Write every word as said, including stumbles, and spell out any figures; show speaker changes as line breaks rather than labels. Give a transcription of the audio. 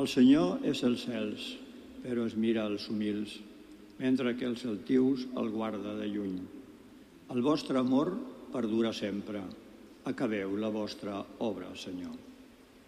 El Senyor és als cels, però es mira als humils, mentre que els altius el guarda de lluny. El vostre amor perdura sempre. Acabeu la vostra obra, Senyor.